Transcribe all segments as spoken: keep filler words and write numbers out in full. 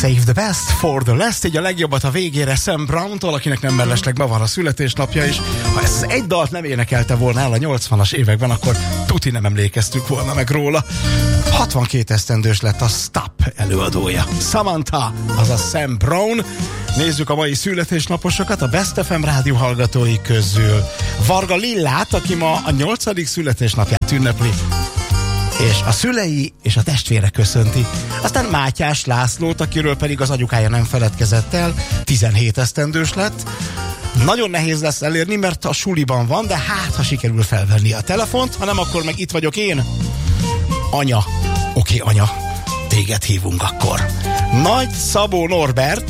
Save the best for the last, így a legjobbat a végére Sam Brown-tól, akinek nem mellesleg ma van a születésnapja is. Ha ezt az egy dalt nem énekelte volna el a nyolcvanas években, akkor tuti nem emlékeztük volna meg róla. hatvankét esztendős lett a Stop előadója. Samantha, azaz Sam Brown. Nézzük a mai születésnaposokat a Best ef em rádió hallgatói közül. Varga Lillát, aki ma a nyolcadik születésnapját ünnepli, és a szülei és a testvére köszönti. Aztán Mátyás Lászlót, akiről pedig az anyukája nem feledkezett el, tizenhét esztendős lett. Nagyon nehéz lesz elérni, mert a suliban van, de hát, ha sikerül felvenni a telefont, ha nem, akkor meg itt vagyok én. Anya. Oké, okay, anya. Téged hívunk akkor. Nagy Szabó Norbert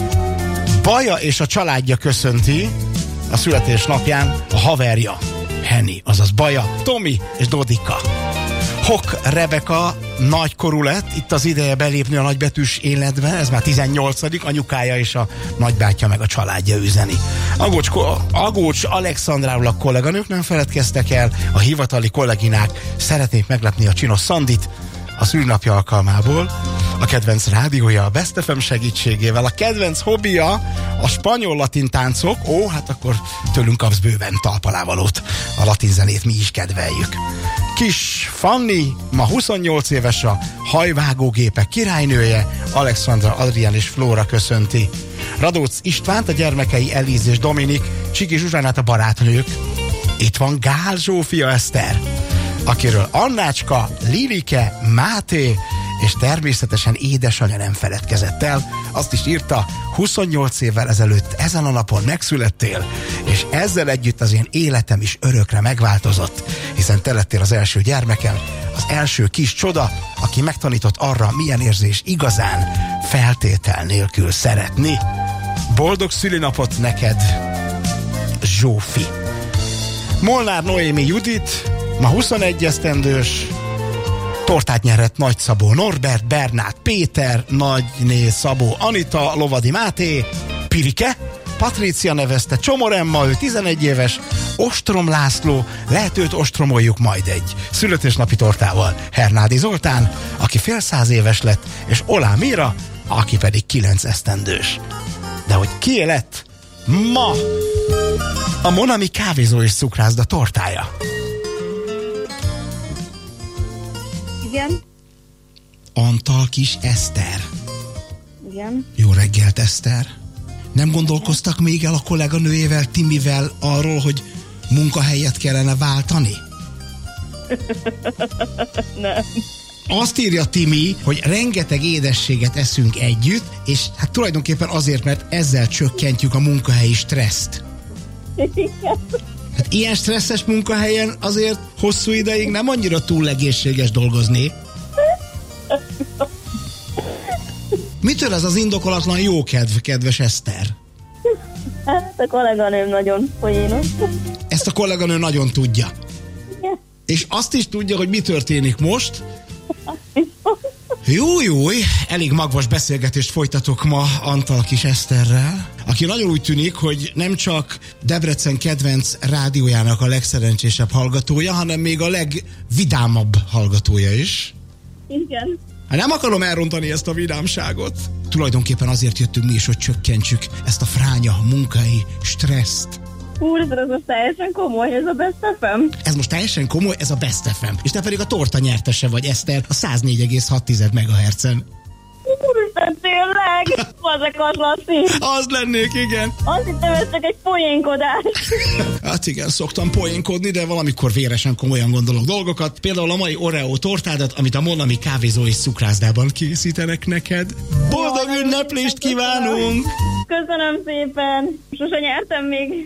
Baja és a családja köszönti a születésnapján a haverja Henny, azaz Baja, Tomi és Dodika. Hok Rebeka nagykorú lett, itt az ideje belépni a nagybetűs életbe, ez már tizennyolcadik, anyukája és a nagybátyja meg a családja üzeni. Agócs, Agócs Alexandráról a kolléganők nem feledkeztek el, a hivatali kolléginák szeretnék meglepni a csinos Szandit a szülnapja alkalmából. A kedvenc rádiója a Best ef em segítségével, a kedvenc hobbija a spanyol-latin táncok. Ó, hát akkor tőlünk kapsz bőven talpalávalót. A latin zenét mi is kedveljük. Kis Fanni ma huszonnyolc éves, a hajvágógépek királynője, Alexandra, Adrián és Flóra köszönti. Radóc Istvánt, a gyermekei Eliz és Dominik, Csiki Zsuzsánát a barátnők. Itt van Gál Zsófia Eszter, akiről Annácska, Lilike, Máté és természetesen édesanyja nem feledkezett el. Azt is írta, huszonnyolc évvel ezelőtt ezen a napon megszülettél, és ezzel együtt az én életem is örökre megváltozott, hiszen te lettél az első gyermekem, az első kis csoda, aki megtanított arra, milyen érzés igazán feltétel nélkül szeretni. Boldog szülinapot neked, Zsófi. Molnár Noémi Judit ma huszonegy esztendős, tortát nyerett Nagy Szabó Norbert, Bernát Péter, Nagyné Szabó Anita, Lovadi Máté, Pirike, Patrícia nevezte, Csomor Emma, ő tizenegy éves, Ostrom László, lehet őt ostromoljuk majd egy születésnapi tortával, Hernádi Zoltán, aki fél száz éves lett, és Olá Mira, aki pedig kilenc esztendős. De hogy ki lett ma a Monami kávézó és cukrászda tortája? Igen. Antal Kis Eszter. Igen. Jó reggelt, Eszter. Nem gondolkoztak még el a kolléganőjével, Timivel arról, hogy munkahelyet kellene váltani? Nem. Azt írja Timi, hogy rengeteg édességet eszünk együtt, és hát tulajdonképpen azért, mert ezzel csökkentjük a munkahelyi stresszt. Igen. Hát ilyen stresszes munkahelyen azért hosszú ideig nem annyira túl egészséges dolgozni. Mitől ez az indokolatlan jókedv, kedves Eszter? Hát a kolléganőm nagyon poénos. Ezt a kolléganő nagyon tudja. Igen. És azt is tudja, hogy mi történik most. Jó, jó, elég magvas beszélgetést folytatok ma Antal Kis Eszterrel, aki nagyon úgy tűnik, hogy nem csak Debrecen kedvenc rádiójának a legszerencsésebb hallgatója, hanem még a legvidámabb hallgatója is. Igen. Hát nem akarom elrontani ezt a vidámságot. Tulajdonképpen azért jöttünk mi is, hogy csökkentsük ezt a fránya munkai stresszt. Úr, ez most teljesen komoly, ez a Best ef em? Ez most teljesen komoly, ez a Best ef em. És te pedig a torta nyertese vagy, Eszter, a száznégy egész hat megahertzen. Úristen, tényleg? Azek az, Laci. Az lennék, igen. Azt hittem, ez csak egy poénkodás. Hát igen, szoktam poénkodni, de valamikor véresen komolyan gondolok dolgokat. Például a mai Oreo tortádat, amit a Monami kávézó és cukrászdában készítenek neked. Boldog ünneplést kívánunk! Köszönöm szépen. Sose nyertem még.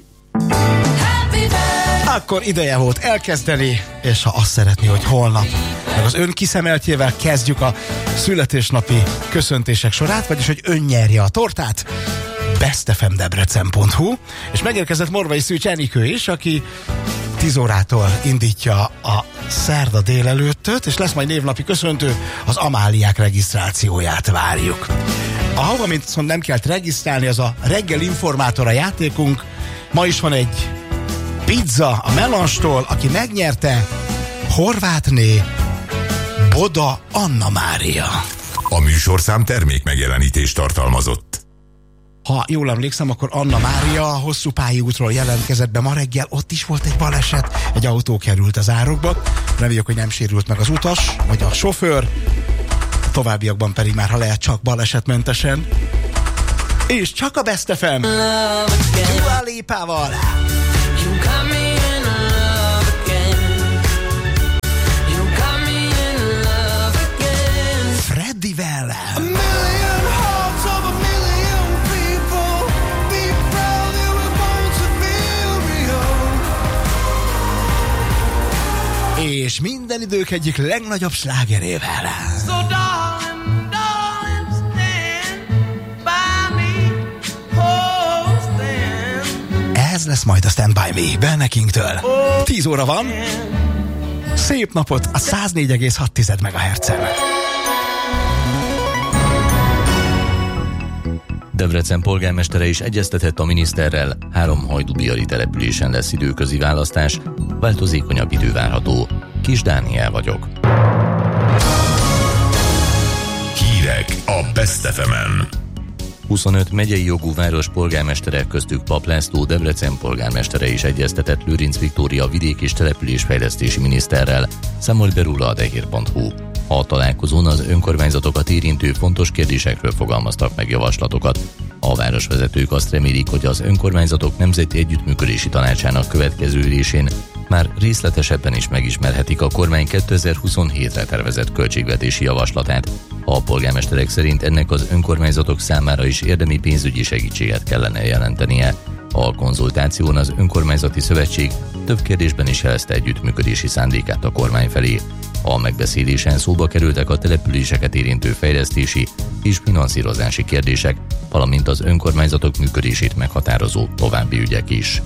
Akkor ideje volt elkezdeni, és ha azt szeretné, hogy holnap meg az ön kiszemeltjével kezdjük a születésnapi köszöntések sorát, vagyis hogy ön nyerje a tortát, best f m debrecen pont h u, és megérkezett Morvai Szűcs Enikő is, aki tíz órától indítja a szerda délelőttöt, és lesz majd névnapi köszöntő, az Amáliák regisztrációját várjuk. Ahova, mint nem kellett regisztrálni, az a reggel informátor a játékunk. Ma is van egy pizza a Melanstól, aki megnyerte, Horvátné Boda Anna Mária. A műsorszám termék megjelenítést tartalmazott. Ha jól emlékszem, akkor Anna Mária a hosszú pályaútról jelentkezett be ma reggel, ott is volt egy baleset, egy autó került az árokba, reméljük, hogy nem sérült meg az utas, vagy a sofőr, a továbbiakban pedig már, ha lehet, csak balesetmentesen. És csak a Best ef em Dua Lipával. Freddyvel. És minden idők egyik legnagyobb slágerével. So darling, darling, stand by me. Oh, stand. Ez lesz majd a Stand By Me Benne Kingtől. tíz óra van. Szép napot a száz négy egész hat megahertzen. Debrecen polgármestere is egyeztetett a miniszterrel, három hajdúbihari településen lesz időközi választás, változékonyabb idő várható. Kis Dániel vagyok. Hírek a Best ef emen. huszonöt megyei jogú város polgármesterek, köztük Pap László, Debrecen polgármestere is egyeztetett Lőrinc Viktória vidék- és településfejlesztési miniszterrel, számolt be róla a dehér pont hu. A találkozón az önkormányzatokat érintő fontos kérdésekről fogalmaztak meg javaslatokat. A városvezetők azt remélik, hogy az önkormányzatok nemzeti együttműködési tanácsának következő ülésén már részletesebben is megismerhetik a kormány kétezer-huszonhétre tervezett költségvetési javaslatát. A polgármesterek szerint ennek az önkormányzatok számára is érdemi pénzügyi segítséget kellene jelentenie. A konzultáción az önkormányzati szövetség több kérdésben is jelezte együttműködési szándékát a kormány felé. A megbeszélésen szóba kerültek a településeket érintő fejlesztési és finanszírozási kérdések, valamint az önkormányzatok működését meghatározó további ügyek is.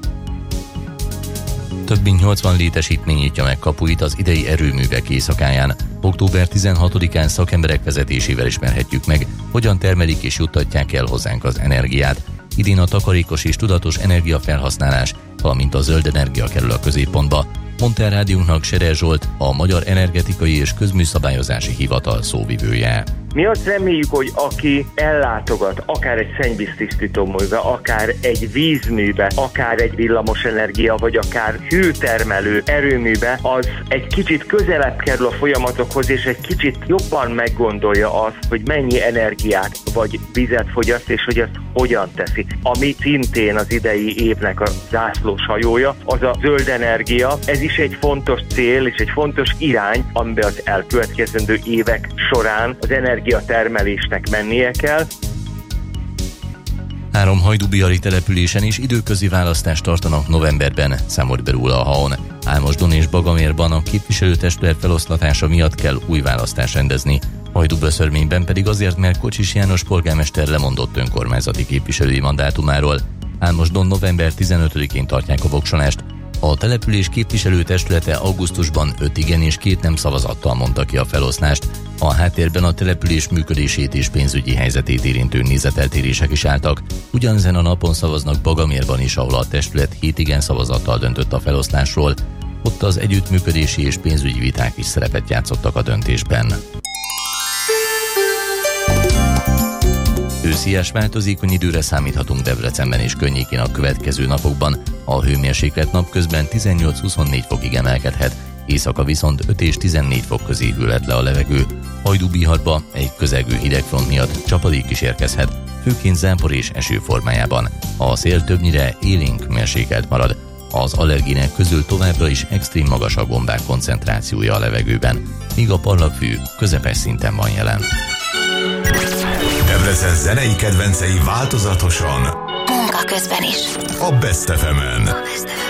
Több mint nyolcvan létesítmény nyitja meg kapuit az idei erőművek éjszakáján. október tizenhatodikán szakemberek vezetésével ismerhetjük meg, hogyan termelik és juttatják el hozzánk az energiát. Idén a takarékos és tudatos energiafelhasználás, valamint a zöld energia kerül a középpontba, mondta el rádiónknak Serer Zsolt, a Magyar Energetikai és Közműszabályozási Hivatal szóvivője. Mi azt reméljük, hogy aki ellátogat, akár egy szennyvíztisztítóműbe, akár egy vízműbe, akár egy villamosenergia, vagy akár hőtermelő erőműbe, az egy kicsit közelebb kerül a folyamatokhoz, és egy kicsit jobban meggondolja azt, hogy mennyi energiát vagy vizet fogyaszt, és hogy ezt hogyan teszi. Ami szintén az idei évnek a zászlós hajója, az a zöld energia. Ez is egy fontos cél, és egy fontos irány, amiben az elkövetkezendő évek során az energia a termelésnek mennie kell. Három hajdúbihari településen is időközi választást tartanak novemberben, számolt be róla a há o en. Álmosdon és Bagamérban a képviselőtestület feloszlatása miatt kell új választást rendezni. Hajdúböszörményben pedig azért, mert Kocsis János polgármester lemondott önkormányzati képviselői mandátumáról. Álmosdon november tizenötödikén tartják a voksolást. A település képviselőtestülete augusztusban öt igen és két nem szavazattal mondta ki a feloszlást. A háttérben a település működését és pénzügyi helyzetét érintő nézeteltérések is álltak. Ugyanezen a napon szavaznak Bagamérban is, ahol a testület hét igen szavazattal döntött a feloszlásról. Ott az együttműködési és pénzügyi viták is szerepet játszottak a döntésben. Őszies változékony időre számíthatunk Debrecenben és környékén a következő napokban. A hőmérséklet napközben tizennyolc-huszonnégy fokig emelkedhet, éjszaka viszont öt és tizennégy fok közé hűlhet le a levegő. Hajdúbiharba egy közelgő hidegfront miatt csapadék is érkezhet, főként zápor és eső formájában. A szél többnyire élénk mérsékelt marad. Az allergének közül továbbra is extrém magas a gombák koncentrációja a levegőben, míg a parlagfű közepes szinten van jelen. Debrecen zenei kedvencei változatosan. Munka közben is. A Best ef emen.